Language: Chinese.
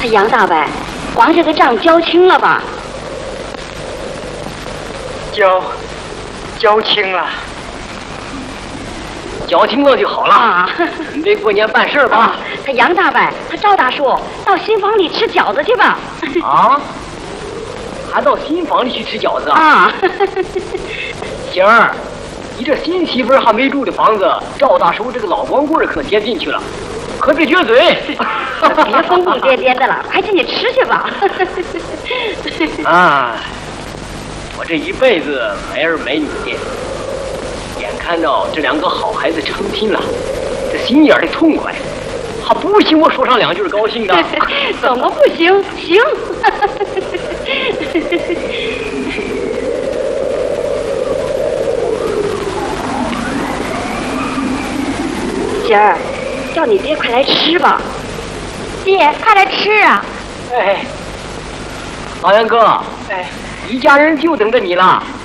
杨大伯，光这个账交清了吧？ 交清了。 交清了就好了啊！ 准备过年办事吧。 啊，他杨大伯，他赵大叔到新房里吃饺子去吧。 啊？还到新房里去吃饺子啊？ 啊！ 星儿，你这新媳妇还没住的房子，赵大叔这个老光棍可接进去了，可别撅嘴。 别疯疯癫癫的了，快进去吃去吧。 啊，我这一辈子没儿没女的，眼看到这两个好孩子成亲了，这心眼里痛快，还不行我说上两句高兴的。 怎么不行？行。姐儿，叫你爹快来吃吧。爹，快来吃啊！ 哎，老杨哥，哎，一家人就等着你了。